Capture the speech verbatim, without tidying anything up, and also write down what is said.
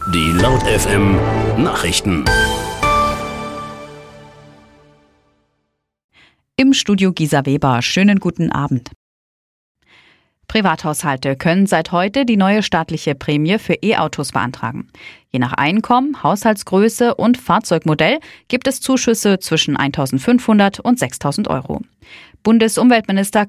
Die Laut F M Nachrichten. Im Studio Gisa Weber. Schönen guten Abend. Privathaushalte können seit heute die neue staatliche Prämie für E-Autos beantragen. Je nach Einkommen, Haushaltsgröße und Fahrzeugmodell gibt es Zuschüsse zwischen eintausendfünfhundert und sechstausend Euro. Bundesumweltminister